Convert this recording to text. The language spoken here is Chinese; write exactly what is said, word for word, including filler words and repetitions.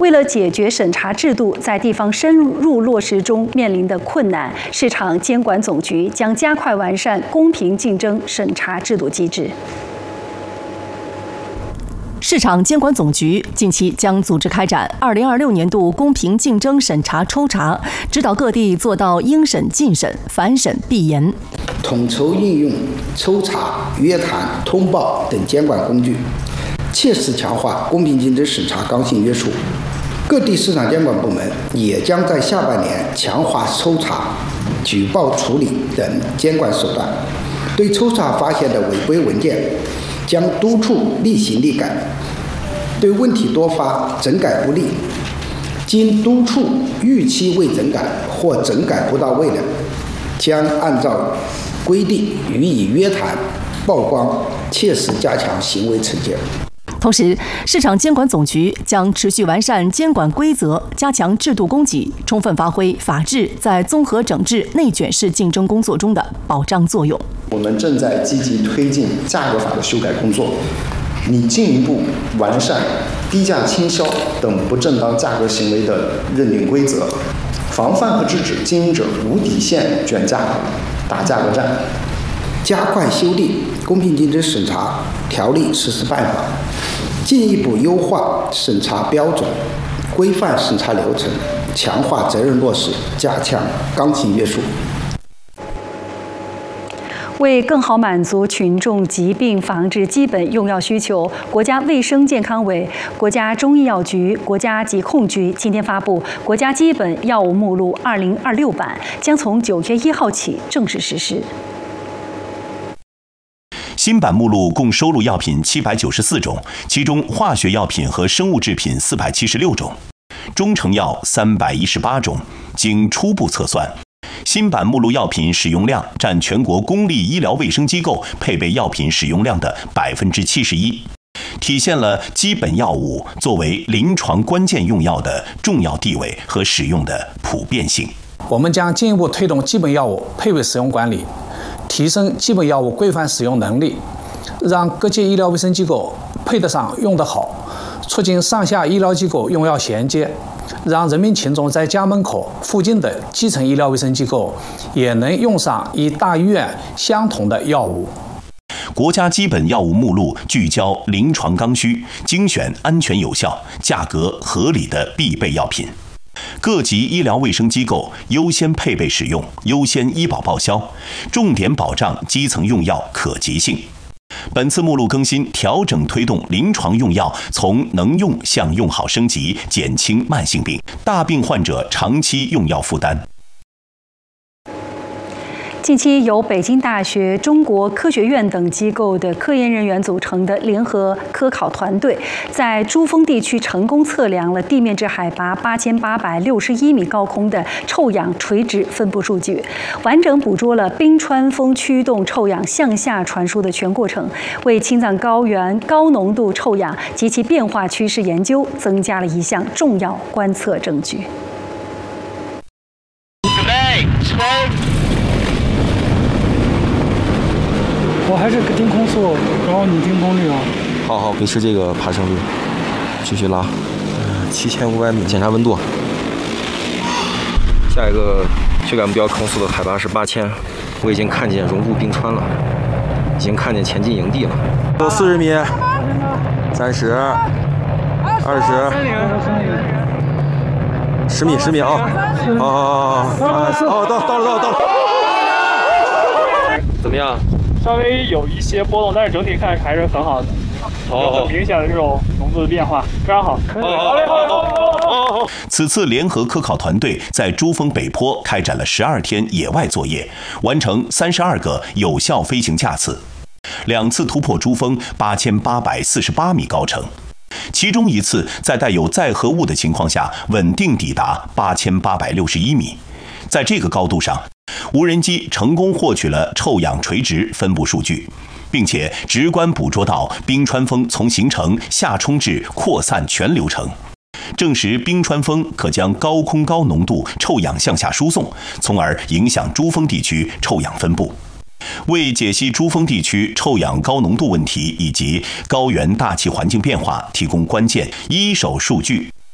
为了解决审查制度在地方深入落实中面临的困难，市场监管总局将加快完善公平竞争审查制度机制。 市场监管总局近期将组织开展二零二六年度公平竞争审查抽查，指导各地做到应审尽审、反审必严， 统筹运用抽查、约谈、通报等监管工具，切实强化公平竞争审查刚性约束。各地市场监管部门也将在下半年强化抽查、举报处理等监管手段，对抽查发现的违规文件将督促立行立改，对问题多发、整改不力、经督促逾期未整改或整改不到位的，将按照规定予以约谈、曝光，切实加强行为惩戒。 同时，市场监管总局将持续完善监管规则，加强制度供给，充分发挥法治在综合整治内卷式竞争工作中的保障作用。 我们正在积极推进价格法的修改工作，拟进一步完善低价倾销等不正当价格行为的认定规则，防范和制止经营者无底线卷价格、打价格战， 加快修订公平竞争审查条例实施办法，进一步优化审查标准，规范审查流程，强化责任落实，加强刚性约束。 为更好满足群众疾病防治基本用药需求，国家卫生健康委、国家中医药局、国家疾控局今天发布《国家基本药物目录二零二六版》，将从九月一号起正式实施。 新版目录共收录药品七百九十四种，其中化学药品和生物制品四百七十六种，中成药三百一十八种。经初步测算，新版目录药品使用量占全国公立医疗卫生机构配备药品使用量的百分之七十一，体现了基本药物作为临床关键用药的重要地位和使用的普遍性。 我们将进一步推动基本药物配备使用管理，提升基本药物规范使用能力，让各级医疗卫生机构配得上、用得好，促进上下医疗机构用药衔接，让人民群众在家门口附近的基层医疗卫生机构也能用上与大医院相同的药物。 国家基本药物目录聚焦临床刚需，精选安全有效、价格合理的必备药品。各级医疗卫生机构优先配备使用，优先医保报销，重点保障基层用药可及性。本次目录更新，调整推动临床用药从能用向用好升级，减轻慢性病、大病患者长期用药负担。 近期由北京大学、中国科学院等机构的科研人员组成的联合科考团队，在珠峰地区成功测量了地面至海拔八千八百六十一米高空的臭氧垂直分布数据，完整捕捉了冰川风驱动臭氧向下传输的全过程，为青藏高原高浓度臭氧及其变化趋势研究增加了一项重要观测证据。 准备，吹。 我还是定空速，然后你定功率啊。 好好，维持这个爬升率，继续拉。嗯，七千五百米，检查温度。下一个修改目标空速的海拔是八千，我已经看见溶入冰川了，已经看见前进营地了。走四十米，三十，二十，十米，十米啊！好好好好，哦，到到了到了到了。怎么样？ 稍微有一些波动，但是整体看还是很好的，有很明显的这种浓度的变化，非常好。好嘞，好嘞，好嘞。 此次联合科考团队在珠峰北坡开展了十二天野外作业，完成三十二个有效飞行架次，两次突破珠峰八千八百四十八米高程，其中一次在带有载荷物的情况下稳定抵达八千八百六十一米。在这个高度上，无人机成功获取了臭氧垂直分布数据，并且直观捕捉到冰川风从形成、下冲至扩散全流程，证实冰川风可将高空高浓度臭氧向下输送，从而影响珠峰地区臭氧分布。为解析珠峰地区臭氧高浓度问题以及高原大气环境变化提供关键一手数据，